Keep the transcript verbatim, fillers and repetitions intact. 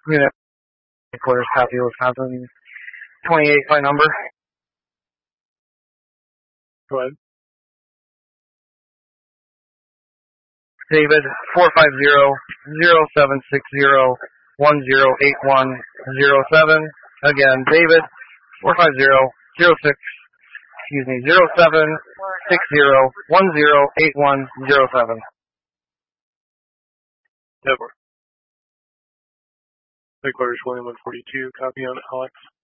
Unit headquarters, copy, Wisconsin. twenty-eight, my number. Go ahead. David, four five zero, zero seven six zero, one zero eight one zero seven. Again, David, four five zero, zero six, excuse me, zero seven six zero, one zero eight one zero seven. Deborah. Headquarters, William one forty-two, copy on Alex.